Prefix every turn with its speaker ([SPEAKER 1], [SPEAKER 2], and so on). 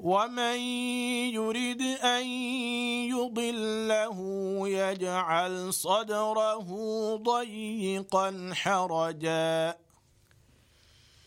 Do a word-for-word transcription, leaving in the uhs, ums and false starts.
[SPEAKER 1] ومن يرد أن يضله يجعل صدره ضيقا حرجا